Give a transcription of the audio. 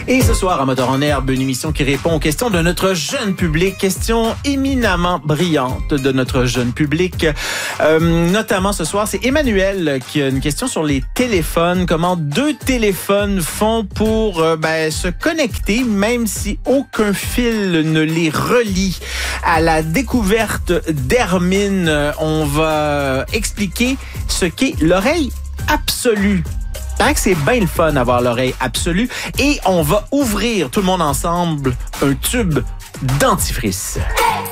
Et ce soir, à Moteur en Herbe, une émission qui répond aux questions de notre jeune public, questions éminemment brillantes de notre jeune public. Notamment ce soir, c'est Emmanuel qui a une question sur les téléphones. Comment 2 téléphones font pour se connecter, même si aucun fil ne les relie. À la découverte d'Hermine, on va expliquer ce qu'est l'oreille absolue. Que c'est bien le fun d'avoir l'oreille absolue. Et on va ouvrir tout le monde ensemble un tube dentifrice.